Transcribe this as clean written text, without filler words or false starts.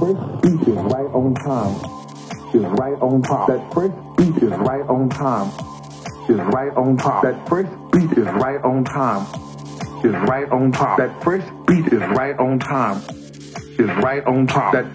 first beat is right on time. Is right on top. That first beat is right on time. Is right on top. That first beat is right on time. Is right on top. That first beat is right on time. Is right on top. That